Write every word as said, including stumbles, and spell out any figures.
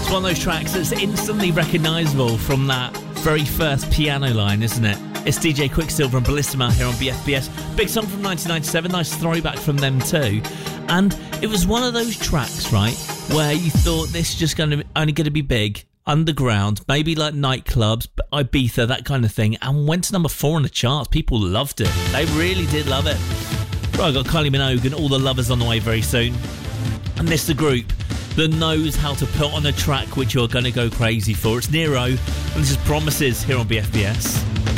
It's one of those tracks that's instantly recognisable from that very first piano line, isn't it? It's D J Quicksilver and Bellissima here on B F B S. Big song from nineteen ninety-seven, nice throwback from them too. And it was one of those tracks, right, where you thought this is just going to only going to be big, underground, maybe like nightclubs, Ibiza, that kind of thing, and went to number four on the charts. People loved it. They really did love it. Right, I've got Kylie Minogue and All the Lovers on the way very soon. And this is the group that knows how to put on a track which you're going to go crazy for. It's Nero, and this is Promises here on B F B S.